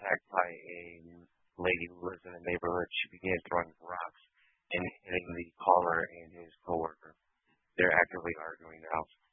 attacked by a lady who lives in the neighborhood. She began throwing rocks and hitting the caller and his coworker. They're actively arguing now.